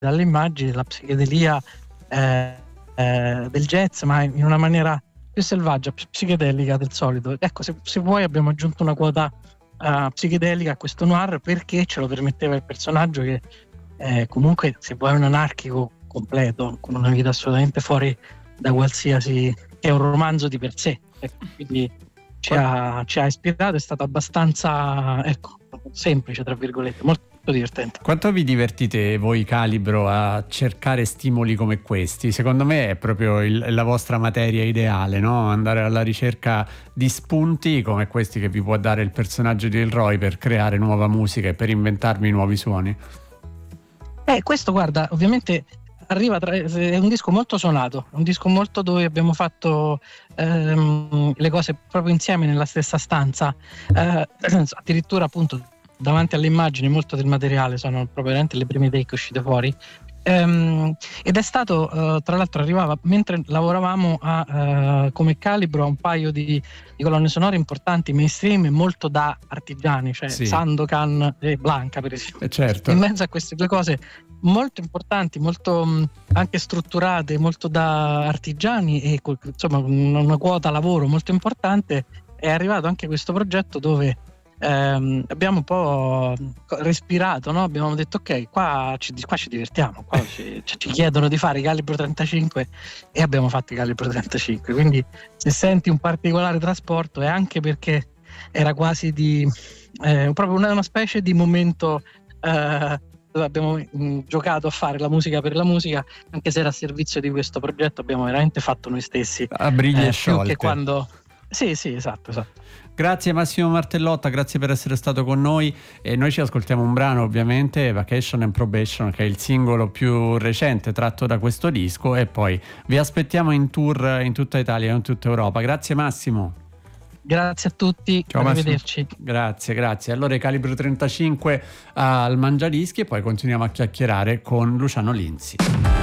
dalle immagini, la psichedelia del jazz, ma in una maniera più selvaggia, più psichedelica del solito. Ecco, se vuoi abbiamo aggiunto una quota psichedelica a questo noir perché ce lo permetteva il personaggio, che comunque, se vuoi, un anarchico completo, con una vita assolutamente fuori da qualsiasi, che è un romanzo di per sé, ecco, quindi ci ha ispirato, è stato abbastanza, ecco, semplice, tra virgolette, molto divertente. Quanto vi divertite voi, Calibro, a cercare stimoli come questi? Secondo me è proprio la vostra materia ideale, no? Andare alla ricerca di spunti come questi che vi può dare il personaggio di Elroy per creare nuova musica e per inventarvi nuovi suoni. Questo, guarda, ovviamente è un disco molto suonato, un disco molto dove abbiamo fatto le cose proprio insieme nella stessa stanza, addirittura appunto davanti alle immagini molto del materiale sono proprio veramente le prime take uscite fuori, ed è stato tra l'altro, arrivava mentre lavoravamo come Calibro a un paio di colonne sonore importanti mainstream, molto da artigiani, cioè sì. Sandokan e Blanca, per esempio, certo. In mezzo a queste due cose molto importanti, molto anche strutturate, molto da artigiani, e insomma una quota lavoro molto importante, è arrivato anche questo progetto dove abbiamo un po' respirato, no? Abbiamo detto ok, qua ci divertiamo, qua ci chiedono di fare i Calibro 35 e abbiamo fatto i Calibro 35, quindi se senti un particolare trasporto è anche perché era quasi proprio una specie di momento dove abbiamo giocato a fare la musica per la musica, anche se era a servizio di questo progetto. Abbiamo veramente fatto noi stessi a briglie sciolte, più che quando sì, esatto. Grazie Massimo Martellotta, grazie per essere stato con noi, e noi ci ascoltiamo un brano, ovviamente, Vacation and Probation, che è il singolo più recente tratto da questo disco, e poi vi aspettiamo in tour in tutta Italia e in tutta Europa. Grazie Massimo. Grazie a tutti, ciao, arrivederci. Grazie. Allora, Calibro 35 al Mangiadischi, e poi continuiamo a chiacchierare con Luciano Linzi.